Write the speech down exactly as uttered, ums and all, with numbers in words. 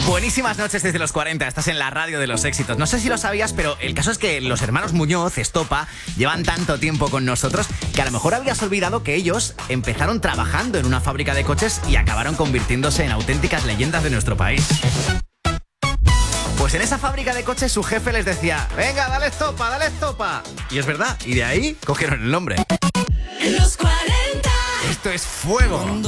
Buenísimas noches desde los cuarenta, estás en la radio de los éxitos. No sé si lo sabías, pero el caso es que los hermanos Muñoz, Estopa, llevan tanto tiempo con nosotros que a lo mejor habías olvidado que ellos empezaron trabajando en una fábrica de coches y acabaron convirtiéndose en auténticas leyendas de nuestro país. Pues en esa fábrica de coches su jefe les decía: venga, dale estopa, dale estopa. Y es verdad, y de ahí cogieron el nombre. Los cuarenta. Esto es fuego.